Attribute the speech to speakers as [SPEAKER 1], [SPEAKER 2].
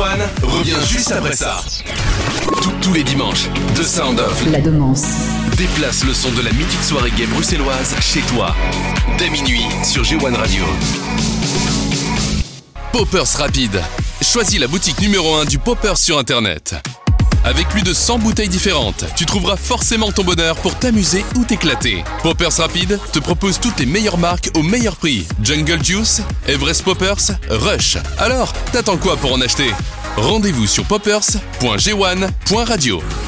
[SPEAKER 1] G1 revient juste après ça. Tous les dimanches, The Sound of
[SPEAKER 2] La Demance
[SPEAKER 1] déplace le son de la mythique soirée gay bruxelloise chez toi. Dès minuit sur G1 Radio. Poppers Rapide. Choisis la boutique numéro 1 du Poppers sur Internet. Avec plus de 100 bouteilles différentes, tu trouveras forcément ton bonheur pour t'amuser ou t'éclater. Poppers Rapide te propose toutes les meilleures marques au meilleur prix. Jungle Juice, Everest Poppers, Rush. Alors, t'attends quoi pour en acheter ? Rendez-vous sur poppers.g1.radio.